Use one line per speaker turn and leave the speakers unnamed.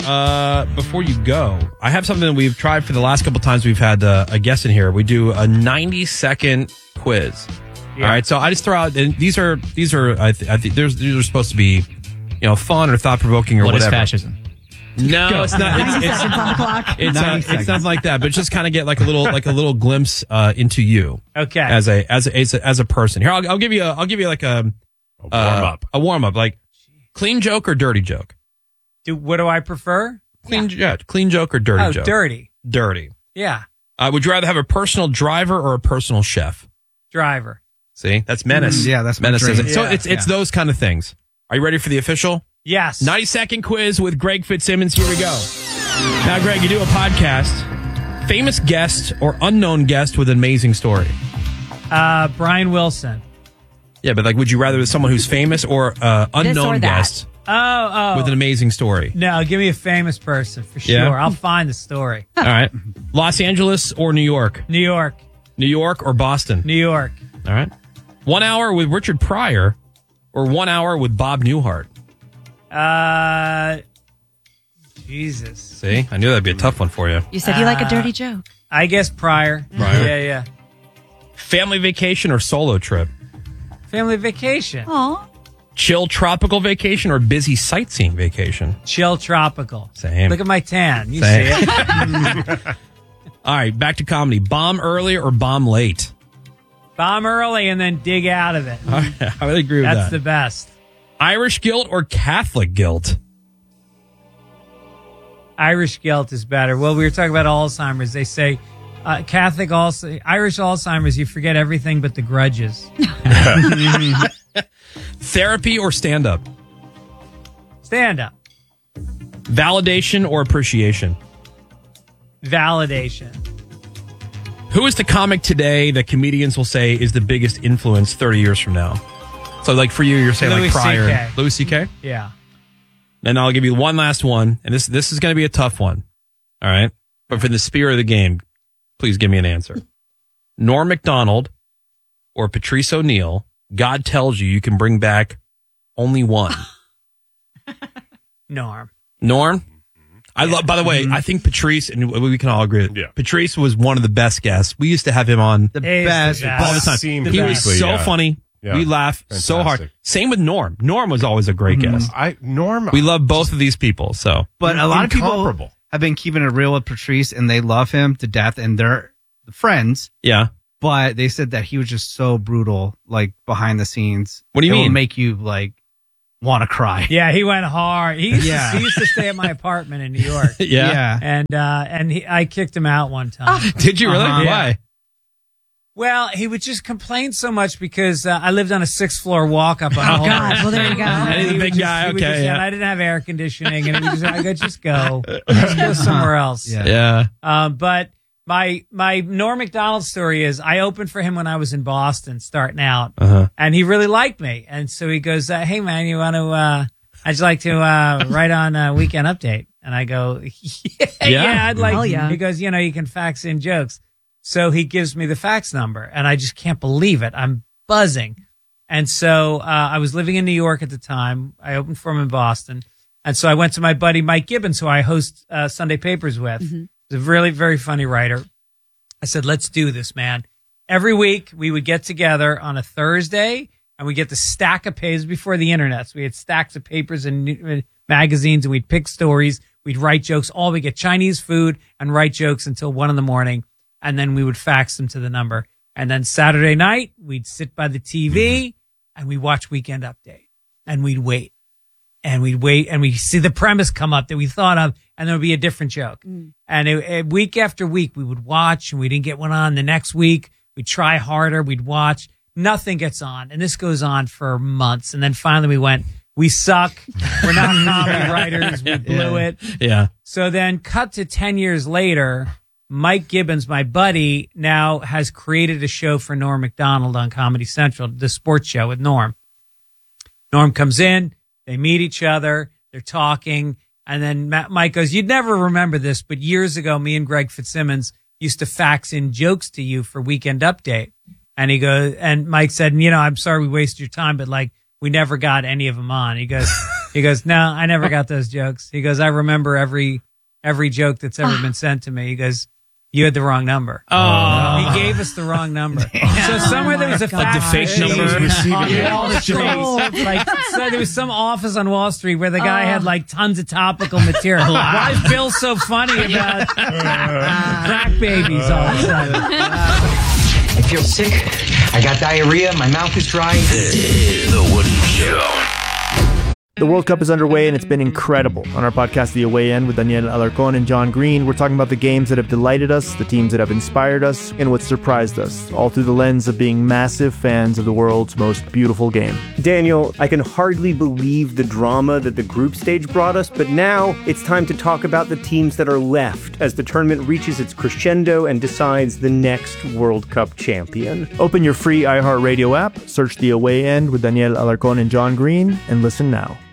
before you go, I have something that we've tried for the last couple times we've had a guest in here. We do a 90-second quiz. Yeah. All right, so I just throw out, and these are these are supposed to be, fun or thought provoking or
what
whatever.
What is fascism?
No, it's not. It's nothing like that. But just kind of get like a little glimpse into you.
Okay.
As a person. Here, I'll give you like a warm up. A warm up, like clean joke or dirty joke.
What do I prefer?
Clean joke or dirty joke.
Dirty.
Dirty.
Yeah.
Would you rather have a personal driver or a personal chef?
Driver.
See, that's Menace.
Yeah, that's
Menace.
Yeah.
So it's those kind of things. Are you ready for the official?
Yes.
90-second quiz with Greg Fitzsimmons. Here we go. Now, Greg, you do a podcast. Famous guest or unknown guest with an amazing story.
Brian Wilson.
Yeah, but would you rather someone who's famous or unknown guest?
Oh.
With an amazing story.
No, give me a famous person for sure.
Yeah?
I'll find the story.
All right. Los Angeles or New York?
New York.
New York or Boston?
New York.
All right. 1 hour with Richard Pryor or 1 hour with Bob Newhart?
Jesus.
See, I knew that'd be a tough one for you.
You said you like a dirty joke.
I guess Pryor. Yeah.
Family vacation or solo trip?
Family vacation.
Aw.
Chill tropical vacation or busy sightseeing vacation?
Chill tropical.
Same.
Look at my tan. You
Same.
see it?
All right, back to comedy. Bomb early or bomb late?
Bomb early and then dig out of it.
All right, I would agree with that.
That's the best.
Irish guilt or Catholic guilt?
Irish guilt is better. Well, we were talking about Alzheimer's. They say Catholic also, Irish Alzheimer's, you forget everything but the grudges.
Therapy or stand-up?
Stand up.
Validation or appreciation?
Validation.
Who is the comic today that comedians will say is the biggest influence 30 years from now? So, for you, you're saying
Louis
Pryor.
C.K.
Louis C.K.?
Yeah.
And I'll give you one last one, and this is going to be a tough one. All right? But for the spirit of the game, please give me an answer. Norm Macdonald or Patrice O'Neill, God tells you can bring back only one.
Norm.
Norm? By the way, I think Patrice, and we can all agree, Patrice was one of the best guests. We used to have him on
the best
all the time. He was so funny. Yeah. We laugh so hard. Same with Norm. Norm was always a great guest. We love both of these people.
But a lot of people have been keeping it real with Patrice, and they love him to death, and they're friends.
Yeah.
But they said that he was just so brutal, behind the scenes.
What do you mean?
It will make you want to cry.
Yeah, he went hard. He used to stay at my apartment in New York.
Yeah.
And I kicked him out one time.
Did you really?
Yeah.
Why?
Well, he would just complain so much because I lived on a 6th floor walk up on
God. Well, there you go.
And he's a big guy. Okay.
And I didn't have air conditioning, and I go, just go somewhere else.
Yeah.
But my Norm Macdonald story is I opened for him when I was in Boston starting out, and he really liked me. And so he goes, hey, man, you want to, I'd just like to write on Weekend Update. And I go, yeah, I'd like.
Hell yeah.
He goes, you can fax in jokes. So he gives me the fax number, and I just can't believe it. I'm buzzing. And so I was living in New York at the time. I opened for him in Boston. And so I went to my buddy Mike Gibbons, who I host Sunday Papers with. He's a really, very funny writer. I said, let's do this, man. Every week we would get together on a Thursday, and we get the stack of papers before the internet. So we had stacks of papers and magazines, and we'd pick stories. We'd write jokes. We get Chinese food and write jokes until 1 a.m. And then we would fax them to the number. And then Saturday night, we'd sit by the TV and we'd watch Weekend Update. And we'd wait. And we'd see the premise come up that we thought of, and there would be a different joke. And week after week, we would watch, and we didn't get one on. The next week, we'd try harder. We'd watch. Nothing gets on. And this goes on for months. And then finally we went, we suck. We're not comedy writers. We blew it.
Yeah.
So then cut to 10 years later, Mike Gibbons, my buddy, now has created a show for Norm Macdonald on Comedy Central, the sports show with Norm. Norm comes in, they meet each other, they're talking, and then Mike goes, you'd never remember this, but years ago, me and Greg Fitzsimmons used to fax in jokes to you for Weekend Update. And he goes, and Mike said, I'm sorry we wasted your time, but we never got any of them on. He goes, He goes, no, I never got those jokes. He goes, I remember every joke that's ever been sent to me. He goes, you had the wrong number.
Oh.
He gave us the wrong number. So somewhere there was a fake number on Wall Street. Like, so there was some office on Wall Street where the guy had like tons of topical material. Why is Bill so funny about crack babies all of a sudden?
I feel sick. I got diarrhea. My mouth is dry.
The Woody Show.
The World Cup is underway and it's been incredible. On our podcast, The Away End, with Daniel Alarcón and John Green, we're talking about the games that have delighted us, the teams that have inspired us, and what surprised us, all through the lens of being massive fans of the world's most beautiful game.
Daniel, I can hardly believe the drama that the group stage brought us, but now it's time to talk about the teams that are left as the tournament reaches its crescendo and decides the next World Cup champion.
Open your free iHeartRadio app, search The Away End with Daniel Alarcón and John Green, and listen now.